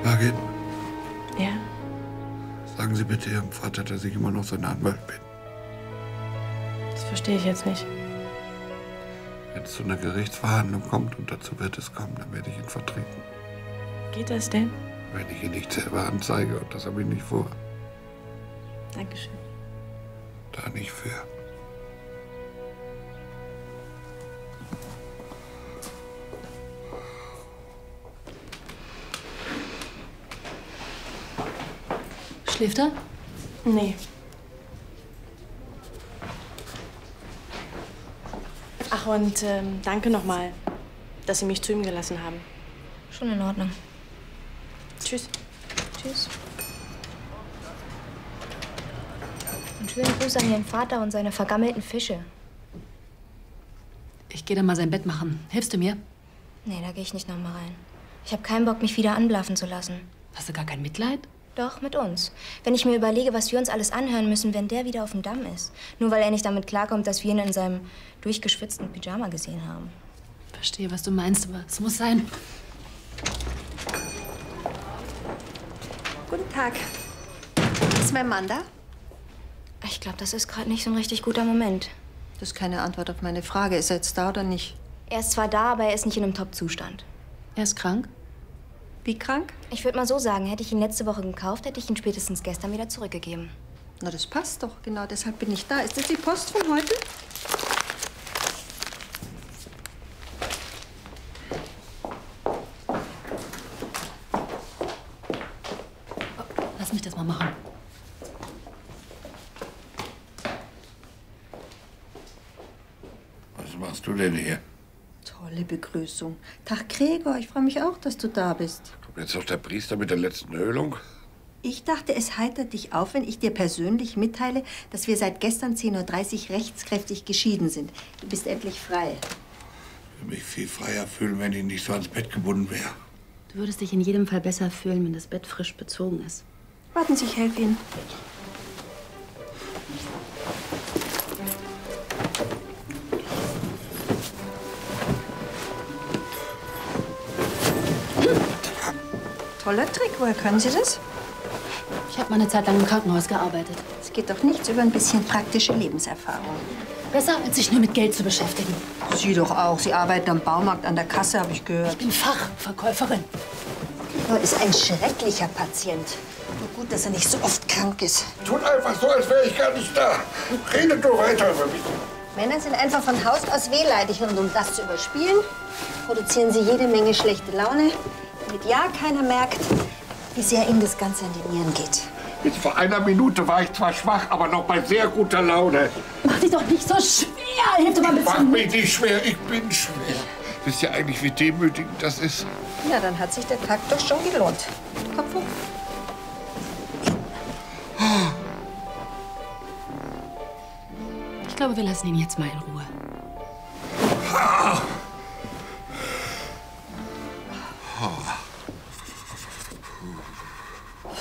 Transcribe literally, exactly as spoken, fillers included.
Margit? Ja? Sagen Sie bitte Ihrem Vater, dass ich immer noch sein Anwalt bin. Das verstehe ich jetzt nicht. Wenn es zu einer Gerichtsverhandlung kommt, und dazu wird es kommen, dann werde ich ihn vertreten. Geht das denn? Wenn ich ihn nicht selber anzeige, und das habe ich nicht vor. Dankeschön. Da nicht für. Schläft er? Nee. Ach, und ähm, danke nochmal, dass Sie mich zu ihm gelassen haben. Schon in Ordnung. Tschüss. Tschüss. Und schönen Gruß an Ihren Vater und seine vergammelten Fische. Ich gehe dann mal sein Bett machen. Hilfst du mir? Nee, da gehe ich nicht noch mal rein. Ich habe keinen Bock, mich wieder anblaffen zu lassen. Hast du gar kein Mitleid? Doch, mit uns. Wenn ich mir überlege, was wir uns alles anhören müssen, wenn der wieder auf dem Damm ist. Nur weil er nicht damit klarkommt, dass wir ihn in seinem durchgeschwitzten Pyjama gesehen haben. Verstehe, was du meinst, aber es muss sein. Guten Tag. Ist mein Mann da? Ich glaube, das ist gerade nicht so ein richtig guter Moment. Das ist keine Antwort auf meine Frage. Ist er jetzt da oder nicht? Er ist zwar da, aber er ist nicht in einem Top-Zustand. Er ist krank? Wie krank? Ich würde mal so sagen, hätte ich ihn letzte Woche gekauft, hätte ich ihn spätestens gestern wieder zurückgegeben. Na, das passt doch. Genau deshalb bin ich da. Ist das die Post von heute? Lass mich das mal machen. Was machst du denn hier? Tolle Begrüßung. Tag, Gregor. Ich freue mich auch, dass du da bist. Kommt jetzt noch der Priester mit der letzten Ölung? Ich dachte, es heitert dich auf, wenn ich dir persönlich mitteile, dass wir seit gestern zehn Uhr dreißig rechtskräftig geschieden sind. Du bist endlich frei. Ich würde mich viel freier fühlen, wenn ich nicht so ans Bett gebunden wäre. Du würdest dich in jedem Fall besser fühlen, wenn das Bett frisch bezogen ist. Warten Sie, ich helfe Ihnen. Toller Trick. Woher können Sie das? Ich habe mal eine Zeit lang im Krankenhaus gearbeitet. Es geht doch nichts über ein bisschen praktische Lebenserfahrung. Besser, als sich nur mit Geld zu beschäftigen. Sie doch auch. Sie arbeiten am Baumarkt an der Kasse, habe ich gehört. Ich bin Fachverkäuferin. Er ist ein schrecklicher Patient. Nur gut, dass er nicht so oft krank ist. Tut einfach so, als wäre ich gar nicht da. Redet nur weiter über mich. Männer sind einfach von Haus aus wehleidig. Und um das zu überspielen, produzieren sie jede Menge schlechte Laune, damit ja keiner merkt, wie sehr ihnen das Ganze in die Nieren geht. Bis vor einer Minute war ich zwar schwach, aber noch bei sehr guter Laune. Mach dich doch nicht so schwer. Hilf dir mal ein Mach bisschen. mich nicht schwer, ich bin schwer. Wisst ihr eigentlich, wie demütigend das ist? Ja, dann hat sich der Tag doch schon gelohnt. Kopf hoch. Ich glaube, wir lassen ihn jetzt mal in Ruhe. Ah.